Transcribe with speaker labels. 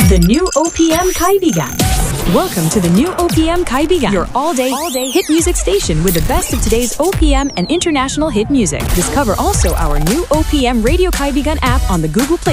Speaker 1: The new OPM Kaibigan. Welcome to the new OPM Kaibigan, your all-day hit music station with the best of today's OPM and international hit music. Discover also our new OPM Radio Kaibigan app on the Google Play